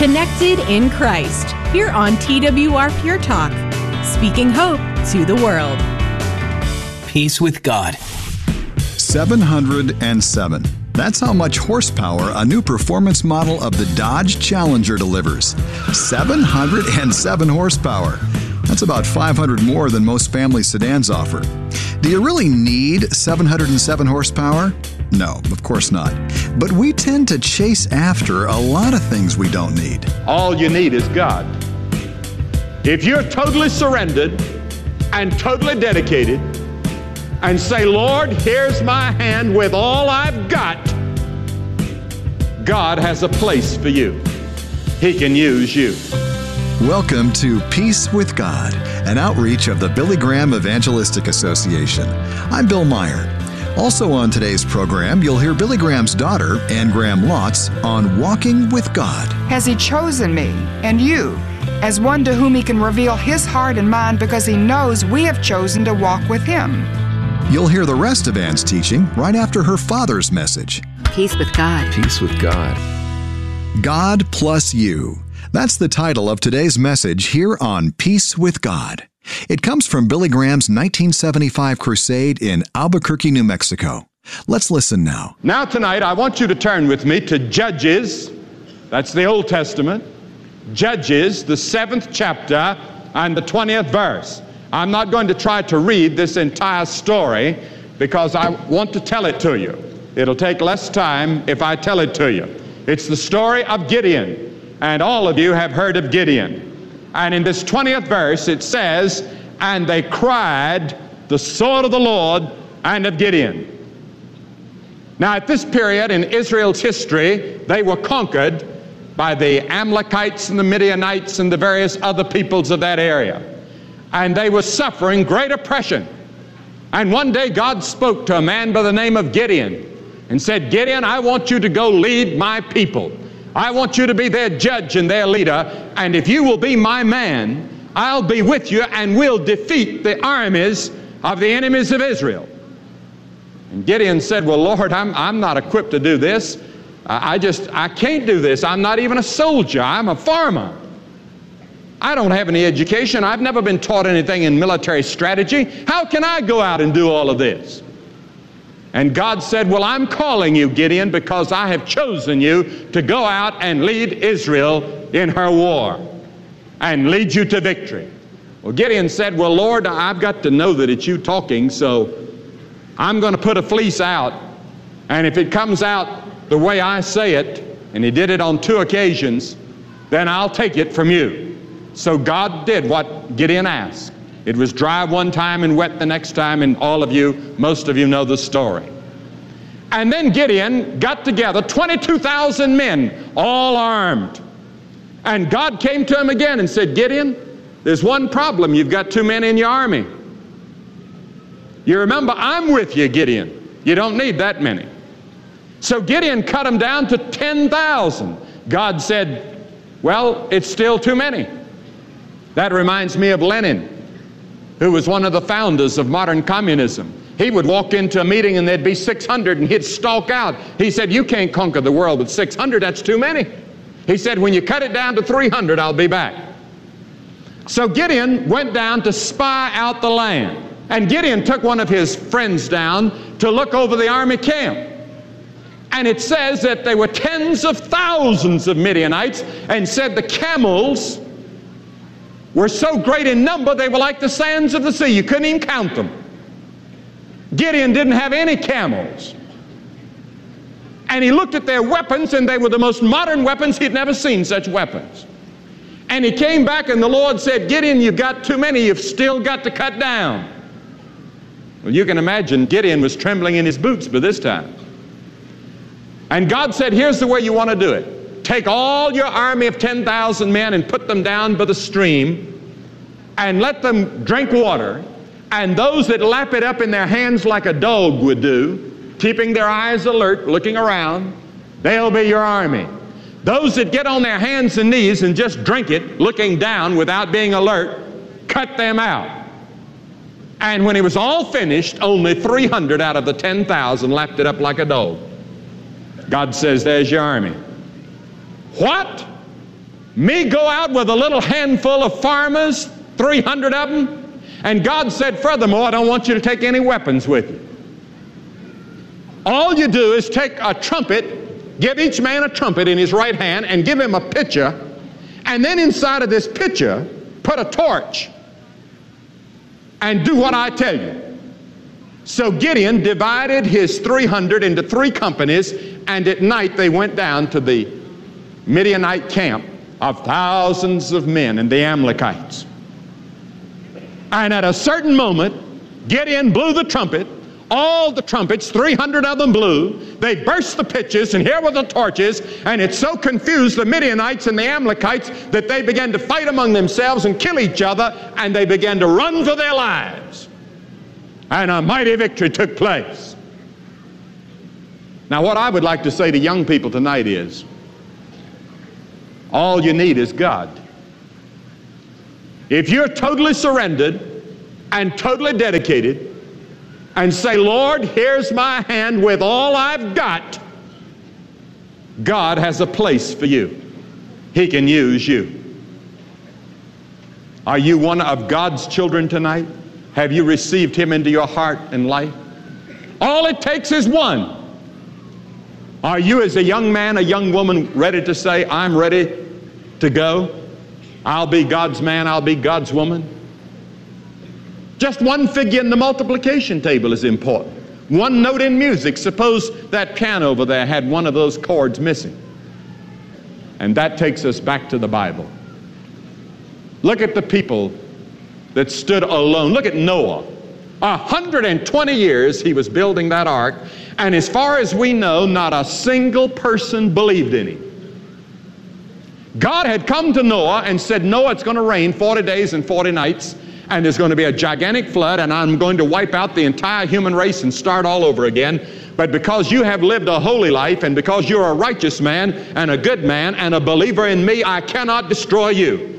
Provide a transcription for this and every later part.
Connected in Christ, here on TWR Pure Talk, speaking hope to the world. Peace with God. 707. That's how much horsepower a new performance model of the Dodge Challenger delivers. 707 horsepower. That's about 500 more than most family sedans offer. Do you really need 707 horsepower? No, of course not. But we tend to chase after a lot of things we don't need. All you need is God. If you're totally surrendered and totally dedicated and say, Lord, here's my hand with all I've got, God has a place for you. He can use you. Welcome to Peace with God, an outreach of the Billy Graham Evangelistic Association. I'm Bill Meyer. Also on today's program, you'll hear Billy Graham's daughter, Ann Graham Lotz, on Walking with God. Has He chosen me and you as one to whom He can reveal His heart and mind because He knows we have chosen to walk with Him? You'll hear the rest of Ann's teaching right after her father's message. Peace with God. Peace with God. God plus you. That's the title of today's message here on Peace with God. It comes from Billy Graham's 1975 crusade in Albuquerque, New Mexico. Let's listen now. Now tonight, I want you to turn with me to Judges. That's the Old Testament. Judges, the 7th chapter and the 20th verse. I'm not going to try to read this entire story because I want to tell it to you. It'll take less time if I tell it to you. It's the story of Gideon. And all of you have heard of Gideon. And in this 20th verse it says, and they cried the sword of the Lord and of Gideon. Now at this period in Israel's history, they were conquered by the Amalekites and the Midianites and the various other peoples of that area. And they were suffering great oppression. And one day God spoke to a man by the name of Gideon and said, Gideon, I want you to go lead my people. I want you to be their judge and their leader, and if you will be my man, I'll be with you and we'll defeat the armies of the enemies of Israel. And Gideon said, well, Lord, I'm not equipped to do this. I can't do this. I'm not even a soldier. I'm a farmer. I don't have any education. I've never been taught anything in military strategy. How can I go out and do all of this? And God said, well, I'm calling you, Gideon, because I have chosen you to go out and lead Israel in her war and lead you to victory. Well, Gideon said, well, Lord, I've got to know that it's you talking, so I'm going to put a fleece out, and if it comes out the way I say it, and he did it on 2 occasions, then I'll take it from you. So God did what Gideon asked. It was dry one time and wet the next time, and most of you know the story. And then Gideon got together 22,000 men, all armed. And God came to him again and said, Gideon, there's one problem. You've got too many in your army. You remember, I'm with you, Gideon. You don't need that many. So Gideon cut them down to 10,000. God said, well, it's still too many. That reminds me of Lenin, who was one of the founders of modern communism. He would walk into a meeting and there'd be 600 and he'd stalk out. He said, you can't conquer the world with 600, that's too many. He said, when you cut it down to 300, I'll be back. So Gideon went down to spy out the land. And Gideon took one of his friends down to look over the army camp. And it says that there were tens of thousands of Midianites, and said the camels were so great in number they were like the sands of the sea. You couldn't even count them. Gideon didn't have any camels. And he looked at their weapons, and they were the most modern weapons. He'd never seen such weapons. And he came back, and the Lord said, Gideon, you've got too many. You've still got to cut down. Well, you can imagine Gideon was trembling in his boots by this time. And God said, here's the way you want to do it. Take all your army of 10,000 men and put them down by the stream and let them drink water. And those that lap it up in their hands like a dog would do, keeping their eyes alert, looking around, they'll be your army. Those that get on their hands and knees and just drink it, looking down without being alert, cut them out. And when it was all finished, only 300 out of the 10,000 lapped it up like a dog. God says, there's your army. What? Me go out with a little handful of farmers, 300 of them, and God said, furthermore, I don't want you to take any weapons with you. All you do is take a trumpet, give each man a trumpet in his right hand, and give him a pitcher, and then inside of this pitcher, put a torch, and do what I tell you. So Gideon divided his 300 into 3 companies, and at night they went down to the Midianite camp of thousands of men and the Amalekites. And at a certain moment, Gideon blew the trumpet. All the trumpets, 300 of them blew. They burst the pitches, and here were the torches, and it so confused the Midianites and the Amalekites that they began to fight among themselves and kill each other, and they began to run for their lives. And a mighty victory took place. Now, what I would like to say to young people tonight is, all you need is God. If you're totally surrendered and totally dedicated, and say, Lord, here's my hand with all I've got, God has a place for you. He can use you. Are you one of God's children tonight? Have you received Him into your heart and life? All it takes is one. Are you, as a young man, a young woman, ready to say, I'm ready to go? I'll be God's man, I'll be God's woman. Just one figure in the multiplication table is important. One note in music. Suppose that piano over there had one of those chords missing. And that takes us back to the Bible. Look at the people that stood alone. Look at Noah. 120 years he was building that ark, and as far as we know, not a single person believed in him. God had come to Noah and said, Noah, it's going to rain 40 days and 40 nights. And there's going to be a gigantic flood, and I'm going to wipe out the entire human race and start all over again. But because you have lived a holy life, and because you're a righteous man and a good man and a believer in me, I cannot destroy you.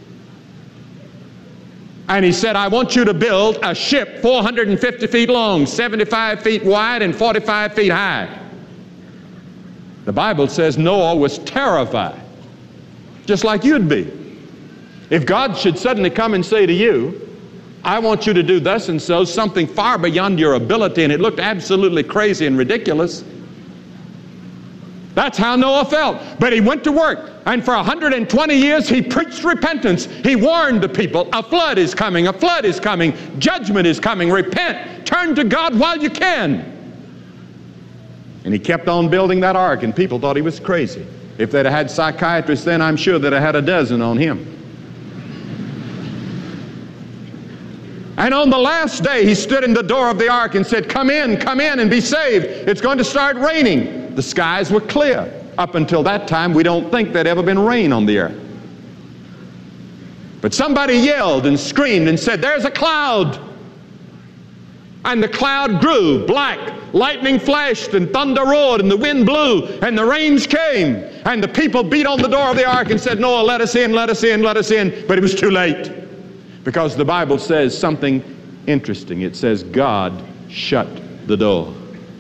And he said, I want you to build a ship 450 feet long, 75 feet wide, and 45 feet high. The Bible says Noah was terrified, just like you'd be. If God should suddenly come and say to you, I want you to do thus and so, something far beyond your ability, and it looked absolutely crazy and ridiculous. That's how Noah felt. But he went to work, and for 120 years he preached repentance. He warned the people, a flood is coming, a flood is coming, judgment is coming, repent, turn to God while you can. And he kept on building that ark, and people thought he was crazy. If they'd have had psychiatrists then, I'm sure they'd have had a dozen on him. And on the last day, he stood in the door of the ark and said, come in and be saved. It's going to start raining. The skies were clear. Up until that time, we don't think there'd ever been rain on the earth. But somebody yelled and screamed and said, there's a cloud. And the cloud grew black. Lightning flashed and thunder roared and the wind blew and the rains came. And the people beat on the door of the ark and said, Noah, let us in, let us in, let us in. But it was too late. Because the Bible says something interesting. It says God shut the door.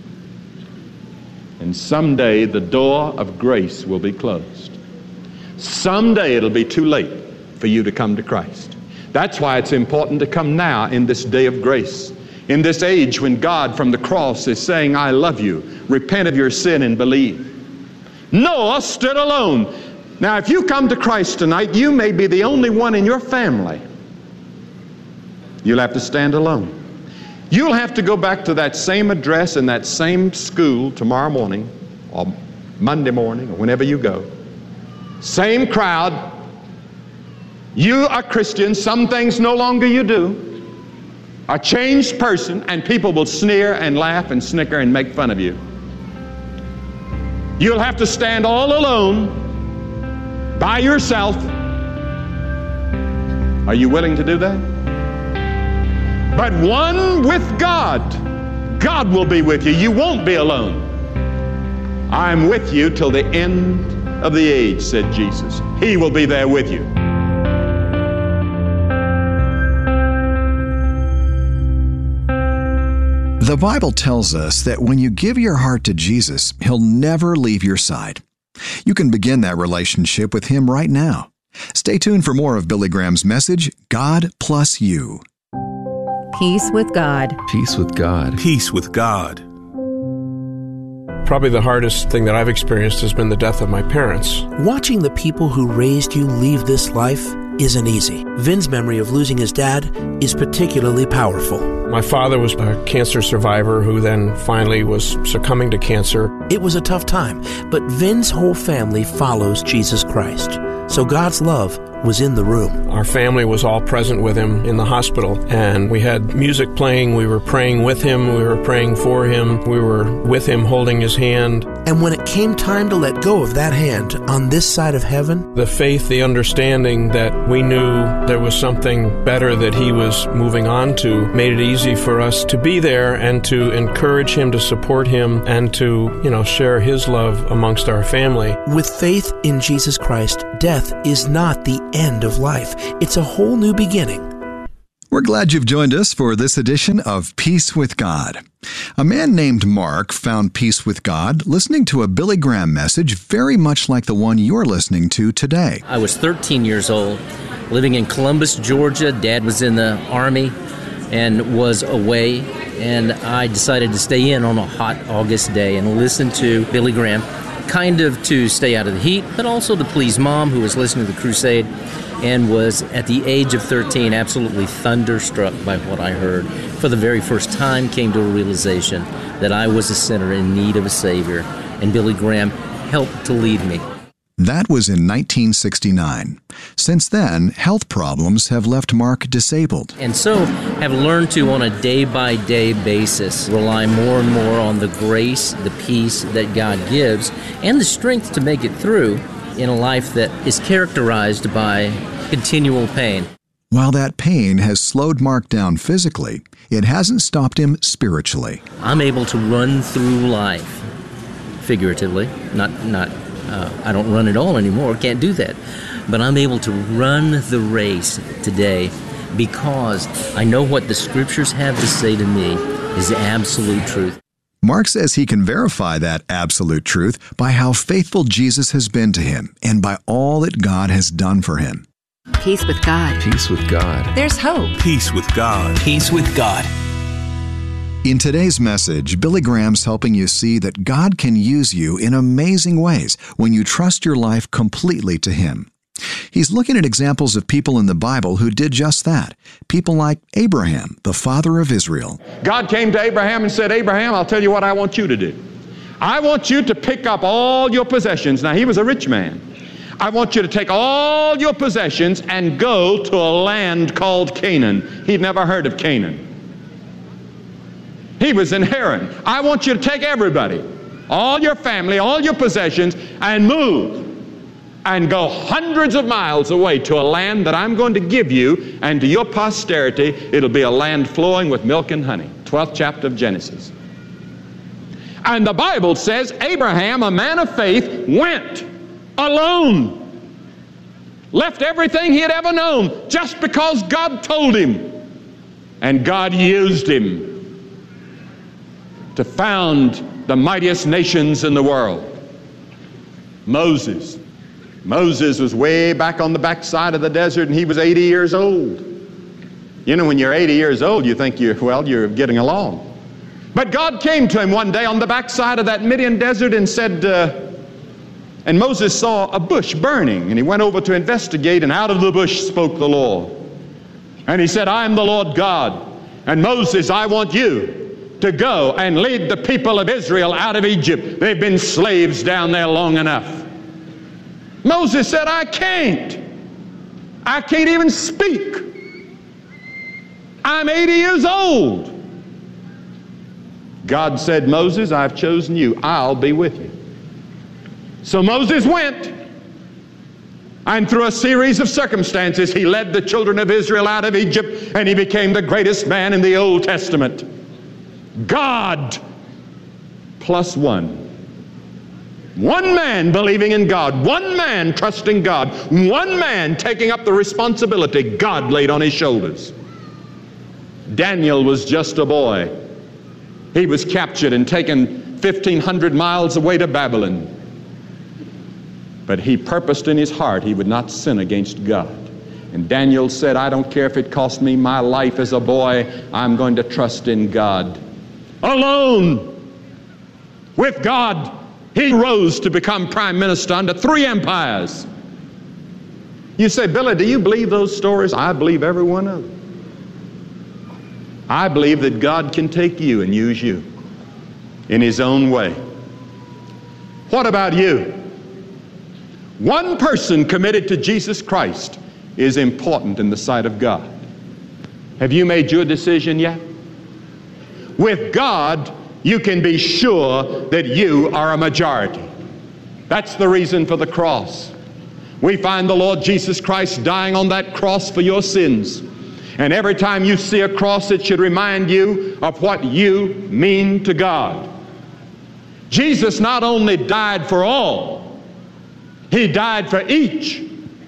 And someday the door of grace will be closed. Someday it'll be too late for you to come to Christ. That's why it's important to come now in this day of grace. In this age when God from the cross is saying, I love you. Repent of your sin and believe. Noah stood alone. Now if you come to Christ tonight, you may be the only one in your family. You'll have to stand alone. You'll have to go back to that same address and that same school tomorrow morning or Monday morning or whenever you go. Same crowd. You are Christian. Some things no longer you do. A changed person, and people will sneer and laugh and snicker and make fun of you. You'll have to stand all alone by yourself. Are you willing to do that? But one with God, God will be with you. You won't be alone. I'm with you till the end of the age, said Jesus. He will be there with you. The Bible tells us that when you give your heart to Jesus, He'll never leave your side. You can begin that relationship with Him right now. Stay tuned for more of Billy Graham's message, God Plus You. Peace with God. Peace with God. Peace with God. Probably the hardest thing that I've experienced has been the death of my parents. Watching the people who raised you leave this life isn't easy. Vin's memory of losing his dad is particularly powerful. My father was a cancer survivor who then finally was succumbing to cancer. It was a tough time, but Vin's whole family follows Jesus Christ. So God's love was in the room. Our family was all present with him in the hospital, and we had music playing. We were praying with him. We were praying for him. We were with him holding his hand. And when it came time to let go of that hand on this side of heaven, the faith, the understanding that we knew there was something better that he was moving on to made it easy for us to be there and to encourage him, to support him, and to, share his love amongst our family. With faith in Jesus Christ, death is not the end of life. It's a whole new beginning. We're glad you've joined us for this edition of Peace with God. A man named Mark found peace with God listening to a Billy Graham message very much like the one you're listening to today. I was 13 years old, living in Columbus, Georgia. Dad was in the Army and was away, and I decided to stay in on a hot August day and listen to Billy Graham, kind of to stay out of the heat, but also to please Mom, who was listening to the crusade, and was, at the age of 13, absolutely thunderstruck by what I heard. For the very first time, came to a realization that I was a sinner in need of a Savior, and Billy Graham helped to lead me. That was in 1969. Since then, health problems have left Mark disabled. And so have learned to, on a day-by-day basis, rely more and more on the grace, the peace that God gives, and the strength to make it through in a life that is characterized by continual pain. While that pain has slowed Mark down physically, it hasn't stopped him spiritually. I'm able to run through life, figuratively, I don't run at all anymore, can't do that. But I'm able to run the race today because I know what the Scriptures have to say to me is absolute truth. Mark says he can verify that absolute truth by how faithful Jesus has been to him and by all that God has done for him. Peace with God. Peace with God. There's hope. Peace with God. Peace with God. In today's message, Billy Graham's helping you see that God can use you in amazing ways when you trust your life completely to Him. He's looking at examples of people in the Bible who did just that. People like Abraham, the father of Israel. God came to Abraham and said, Abraham, I'll tell you what I want you to do. I want you to pick up all your possessions. Now, he was a rich man. I want you to take all your possessions and go to a land called Canaan. He'd never heard of Canaan. He was in Haran. I want you to take everybody, all your family, all your possessions, and move and go hundreds of miles away to a land that I'm going to give you and to your posterity. It'll be a land flowing with milk and honey. 12th chapter of Genesis. And the Bible says Abraham, a man of faith, went alone, left everything he had ever known just because God told him. And God used him to found the mightiest nations in the world. Moses was way back on the backside of the desert, and he was 80 years old. You know, when you're 80 years old, you think you're getting along. But God came to him one day on the backside of that Midian desert and said, and Moses saw a bush burning, and he went over to investigate, and out of the bush spoke the Lord. And he said, I am the Lord God, and Moses, I want you to go and lead the people of Israel out of Egypt. They've been slaves down there long enough. Moses said, I can't even speak. I'm 80 years old. God said, Moses, I've chosen you. I'll be with you. So Moses went, and through a series of circumstances, he led the children of Israel out of Egypt, and he became the greatest man in the Old Testament. God plus one. One man believing in God, one man trusting God, one man taking up the responsibility God laid on his shoulders. Daniel was just a boy. He was captured and taken 1,500 miles away to Babylon. But he purposed in his heart he would not sin against God. And Daniel said, I don't care if it cost me my life as a boy, I'm going to trust in God. Alone with God, he rose to become prime minister under 3 empires. You say, Billy, do you believe those stories? I believe every one of them. I believe that God can take you and use you in his own way. What about you? One person committed to Jesus Christ is important in the sight of God. Have you made your decision yet? With God, you can be sure that you are a majority. That's the reason for the cross. We find the Lord Jesus Christ dying on that cross for your sins. And every time you see a cross, it should remind you of what you mean to God. Jesus not only died for all, he died for each.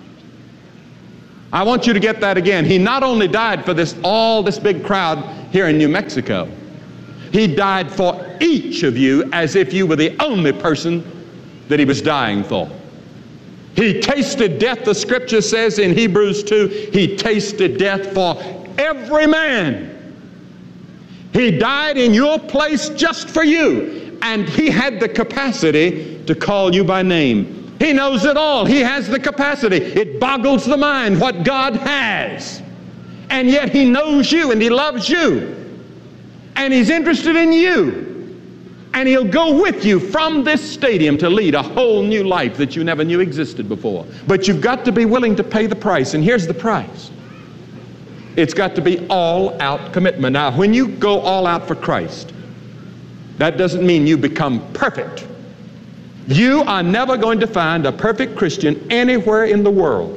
I want you to get that again. He not only died for all this big crowd here in New Mexico, he died for each of you as if you were the only person that he was dying for. He tasted death, the scripture says in Hebrews 2, he tasted death for every man. He died in your place just for you, and he had the capacity to call you by name. He knows it all. He has the capacity. It boggles the mind what God has. And yet he knows you and he loves you. And he's interested in you. And he'll go with you from this stadium to lead a whole new life that you never knew existed before. But you've got to be willing to pay the price. And here's the price. It's got to be all-out commitment. Now, when you go all out for Christ, that doesn't mean you become perfect. You are never going to find a perfect Christian anywhere in the world.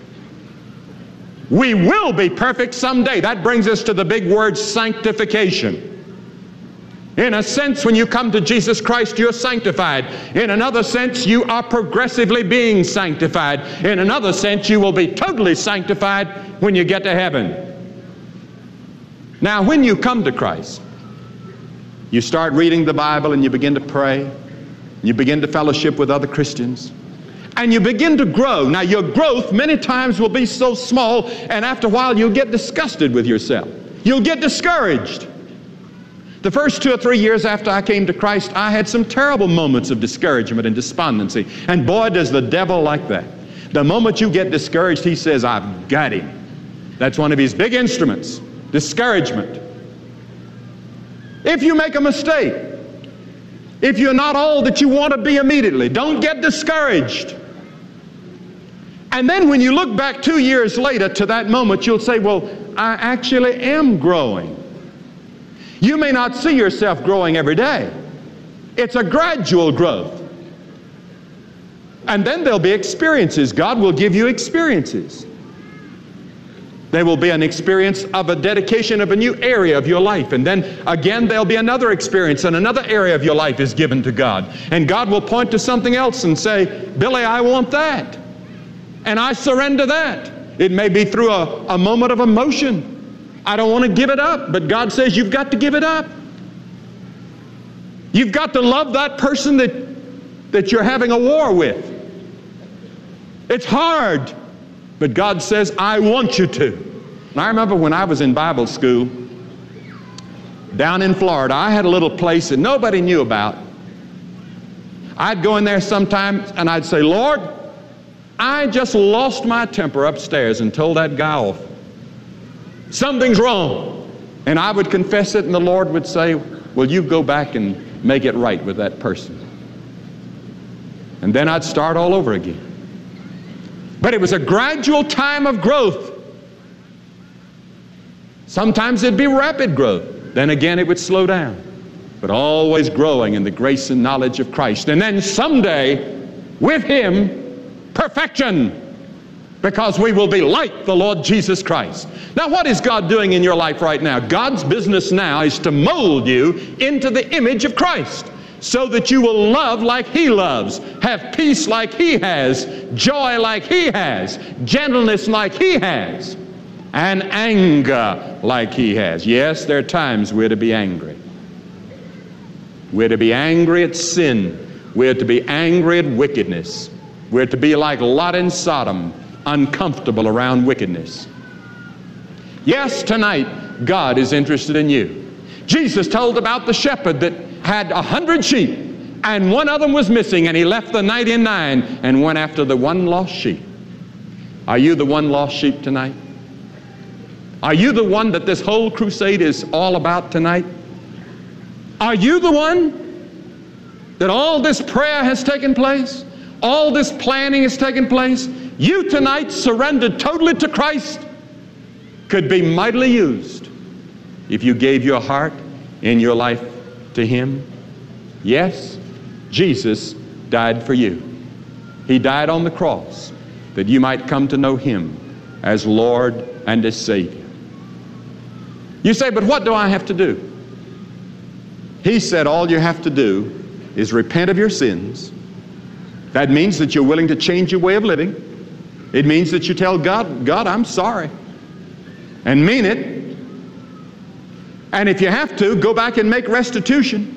We will be perfect someday. That brings us to the big word sanctification. In a sense, when you come to Jesus Christ, you're sanctified. In another sense, you are progressively being sanctified. In another sense, you will be totally sanctified when you get to heaven. Now, when you come to Christ, you start reading the Bible and you begin to pray. You begin to fellowship with other Christians. And you begin to grow. Now, your growth many times will be so small, and after a while you'll get disgusted with yourself. You'll get discouraged. The first 2 or 3 years after I came to Christ, I had some terrible moments of discouragement and despondency. And boy, does the devil like that. The moment you get discouraged, he says, I've got him. That's one of his big instruments, discouragement. If you make a mistake, if you're not all that you want to be immediately, don't get discouraged. And then when you look back 2 years later to that moment, you'll say, well, I actually am growing. You may not see yourself growing every day. It's a gradual growth. And then there'll be experiences. God will give you experiences. There will be an experience of a dedication of a new area of your life. And then again, there'll be another experience and another area of your life is given to God. And God will point to something else and say, Billy, I want that. And I surrender that. It may be through a moment of emotion. I don't want to give it up, but God says you've got to give it up. You've got to love that person that you're having a war with. It's hard, but God says, I want you to. And I remember when I was in Bible school down in Florida, I had a little place that nobody knew about. I'd go in there sometimes and I'd say, Lord, I just lost my temper upstairs and told that guy off. Something's wrong. And I would confess it and the Lord would say, well, you go back and make it right with that person. And then I'd start all over again. But it was a gradual time of growth. Sometimes it'd be rapid growth. Then again it would slow down. But always growing in the grace and knowledge of Christ. And then someday, with Him, perfection. Because we will be like the Lord Jesus Christ. Now, what is God doing in your life right now? God's business now is to mold you into the image of Christ so that you will love like He loves, have peace like He has, joy like He has, gentleness like He has, and anger like He has. Yes, there are times we're to be angry. We're to be angry at sin. We're to be angry at wickedness. We're to be like Lot in Sodom, uncomfortable around wickedness. Yes, tonight, God is interested in you. Jesus told about the shepherd that had 100 sheep, and one of them was missing, and he left the 99 and went after the one lost sheep. Are you the one lost sheep tonight? Are you the one that this whole crusade is all about tonight? Are you the one that all this prayer has taken place? All this planning has taken place? You tonight, surrendered totally to Christ, could be mightily used if you gave your heart and your life to Him. Yes, Jesus died for you. He died on the cross that you might come to know Him as Lord and as Savior. You say, but what do I have to do? He said all you have to do is repent of your sins. That means that you're willing to change your way of living. It means that you tell God, God, I'm sorry, and mean it. And if you have to, go back and make restitution.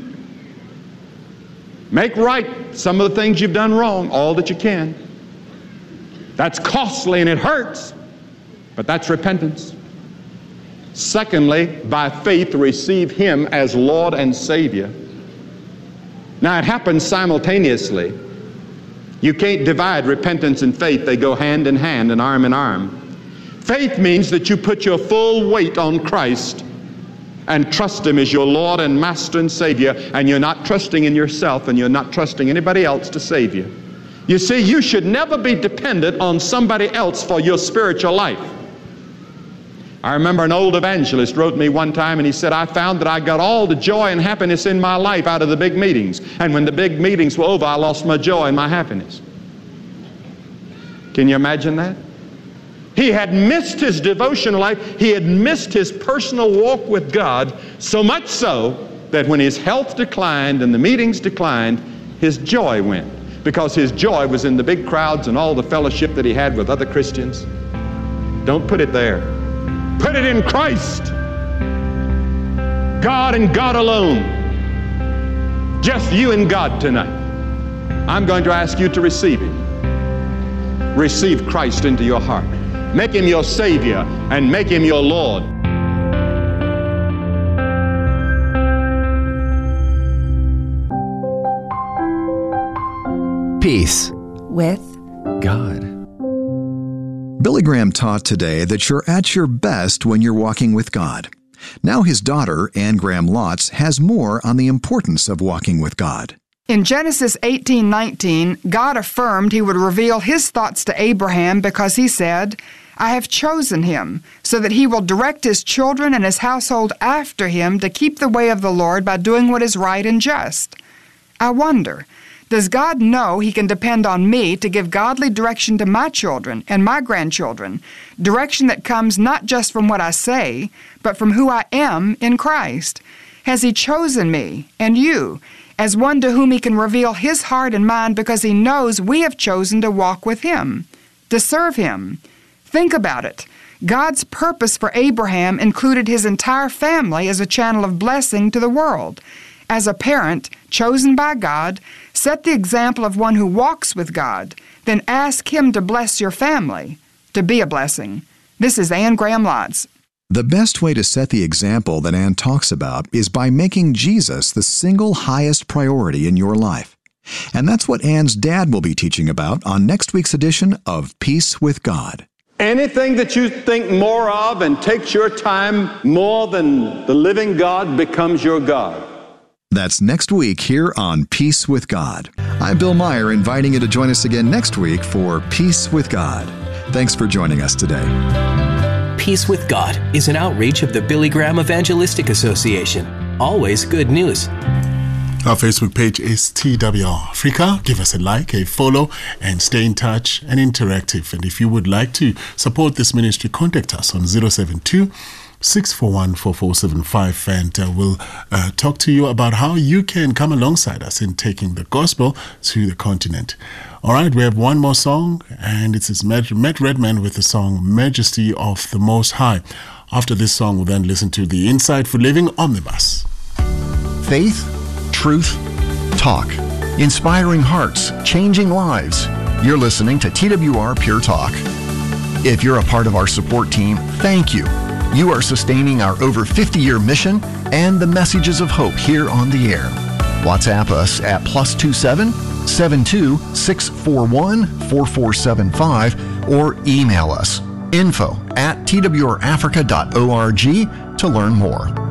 Make right some of the things you've done wrong, all that you can. That's costly and it hurts, but that's repentance. Secondly, by faith, receive Him as Lord and Savior. Now, it happens simultaneously. You can't divide repentance and faith. They go hand in hand and arm in arm. Faith means that you put your full weight on Christ and trust Him as your Lord and Master and Savior, and you're not trusting in yourself and you're not trusting anybody else to save you. You see, you should never be dependent on somebody else for your spiritual life. I remember an old evangelist wrote me one time and he said, I found that I got all the joy and happiness in my life out of the big meetings. And when the big meetings were over, I lost my joy and my happiness. Can you imagine that? He had missed his devotional life. He had missed his personal walk with God, so much so that when his health declined and the meetings declined, his joy went, because his joy was in the big crowds and all the fellowship that he had with other Christians. Don't put it there. Put it in Christ. God and God alone. Just you and God tonight. I'm going to ask you to receive Him. Receive Christ into your heart. Make Him your Savior and make Him your Lord. Peace with God. Billy Graham taught today that you're at your best when you're walking with God. Now his daughter, Anne Graham Lotz, has more on the importance of walking with God. In Genesis 18:19, God affirmed He would reveal His thoughts to Abraham because He said, I have chosen him so that he will direct his children and his household after him to keep the way of the Lord by doing what is right and just. I wonder, does God know He can depend on me to give godly direction to my children and my grandchildren, direction that comes not just from what I say, but from who I am in Christ? Has He chosen me and you as one to whom He can reveal His heart and mind because He knows we have chosen to walk with Him, to serve Him? Think about it. God's purpose for Abraham included his entire family as a channel of blessing to the world. As a parent, chosen by God, set the example of one who walks with God. Then ask Him to bless your family, to be a blessing. This is Anne Graham Lotz. The best way to set the example that Anne talks about is by making Jesus the single highest priority in your life. And that's what Anne's dad will be teaching about on next week's edition of Peace with God. Anything that you think more of and takes your time more than the living God becomes your God. That's next week here on Peace with God. I'm Bill Meyer, inviting you to join us again next week for Peace with God. Thanks for joining us today. Peace with God is an outreach of the Billy Graham Evangelistic Association. Always good news. Our Facebook page is TWR Africa. Give us a like, a follow, and stay in touch and interactive. And if you would like to support this ministry, contact us on 072-641-4475, and we'll talk to you about how you can come alongside us in taking the gospel to the continent. All right, we have one more song, and it's Matt Redman with the song Majesty of the Most High. After this song, we'll then listen to the Insight for Living Omnibus. Faith, truth, talk. Inspiring hearts, changing lives. You're listening to TWR Pure Talk. If you're a part of our support team, thank you. You are sustaining our over 50-year mission and the messages of hope here on the air. WhatsApp us at +27 72 641 4475 or email us info@twrafrica.org to learn more.